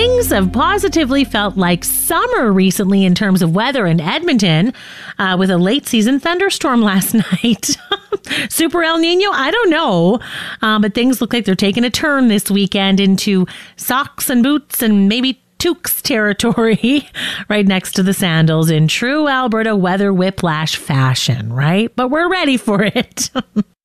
things have positively felt like summer recently in terms of weather in Edmonton, with a late season thunderstorm last night. Super El Nino? I don't know. But things look like they're taking a turn this weekend into socks and boots and maybe toques territory right next to the sandals in true Alberta weather whiplash fashion, right? But we're ready for it.